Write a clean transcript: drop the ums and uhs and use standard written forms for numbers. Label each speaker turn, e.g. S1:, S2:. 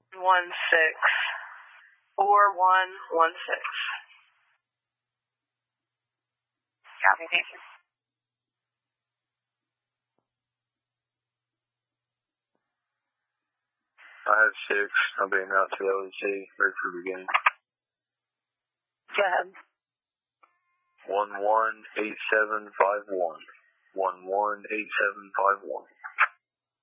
S1: 4116.
S2: Copy, thank you.
S3: 5-6, I'm being out to LEC, ready for beginning.
S2: Go ahead.
S3: 118751. 118751.